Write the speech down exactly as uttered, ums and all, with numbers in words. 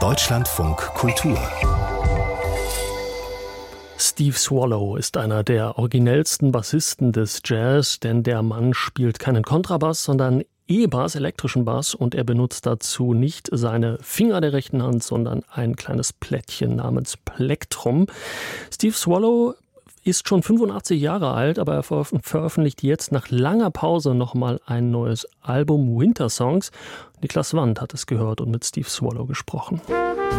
Deutschlandfunk Kultur. Steve Swallow ist einer der originellsten Bassisten des Jazz, denn der Mann spielt keinen Kontrabass, sondern E-Bass, elektrischen Bass, und er benutzt dazu nicht seine Finger der rechten Hand, sondern ein kleines Plättchen namens Plektrum. Steve Swallow ist schon fünfundachtzig Jahre alt, aber er veröffentlicht jetzt nach langer Pause nochmal ein neues Album, Winter Songs. Niklas Wandt hat es gehört und mit Steve Swallow gesprochen.